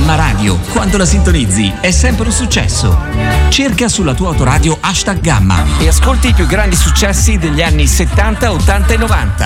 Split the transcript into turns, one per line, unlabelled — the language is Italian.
Gamma Radio. Quando la sintonizzi è sempre un successo. Cerca sulla tua autoradio #Gamma e ascolti i più grandi successi degli anni 70, 80 e 90.